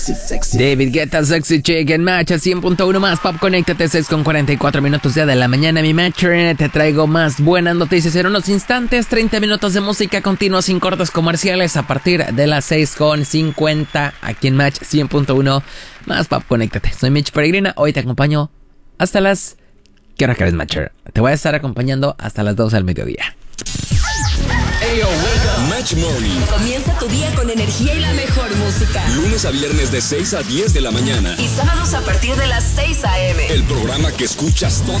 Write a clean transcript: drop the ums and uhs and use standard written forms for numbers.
David Guetta, Sexy Chicken, Match a 100.1 más Pop, conéctate, 6 con 44 minutos ya de la mañana, mi Matcher. Te traigo más buenas noticias en unos instantes. 30 minutos de música continua sin cortes comerciales a partir de las 6 con 50 aquí en Match 100.1 más Pop, conéctate. Soy Mitch Peregrina, hoy te acompaño hasta las... ¿Qué hora crees, Matcher? Te voy a estar acompañando hasta las 12 del mediodía. Ayo, Match Morning. Comienza tu día con energía y la mejor música. Lunes a viernes de 6 a 10 de la mañana. Y sábados a partir de las 6 a.m. El programa que escuchas todas